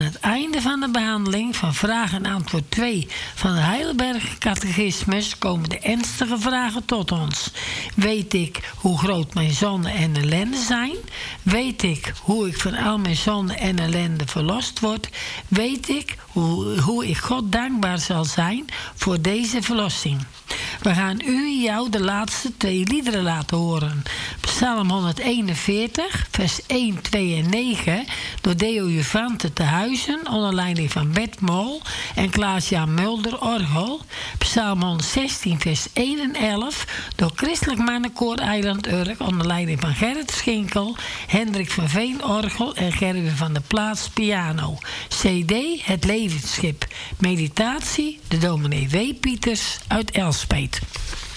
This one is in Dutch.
het einde van de behandeling van vraag en antwoord 2 van de Heidelberg Catechismus komen de ernstige vragen tot ons. Weet ik hoe groot mijn zonden en ellende zijn? Weet ik hoe ik van al mijn zonden en ellende verlost word? Weet ik hoe ik God dankbaar zal zijn voor deze verlossing? We gaan jou de laatste 2 liederen laten horen. Psalm 141, vers 1, 2 en 9... door Deo Juvante te Huizen... onder leiding van Bert Mol en Klaas-Jan Mulder orgel. Psalm 116, vers 1 en 11... door Christelijk Mannenkoor Eiland Urk... onder leiding van Gerrit Schinkel... Hendrik van Veen orgel... en Gerwin van der Plaats piano. CD Het Levensschip. Meditatie de dominee W. Pieters uit Elspeet.